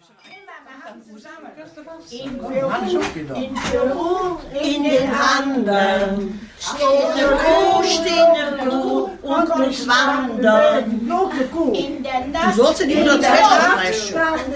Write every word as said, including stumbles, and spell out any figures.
In Peru, in den Anden, steht der Kuh, steht der Kuh und muss wandern. In der Nacht, Du sollst in die Unterzweifel